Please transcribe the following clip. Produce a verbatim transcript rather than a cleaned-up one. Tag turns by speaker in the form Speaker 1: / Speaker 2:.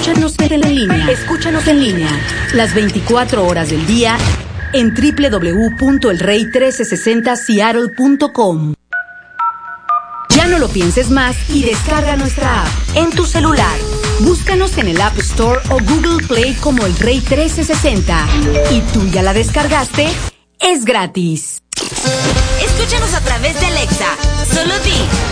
Speaker 1: Escúchanos en línea. Escúchanos en línea. Las veinticuatro horas del día en doble u doble u doble u punto el rey trece sesenta seattle punto com. Ya no lo pienses más y descarga nuestra app en tu celular. Búscanos en el App Store o Google Play como El Rey trece sesenta. ¿Y tú ya la descargaste? Es gratis.
Speaker 2: Escúchanos a través de Alexa. Solo di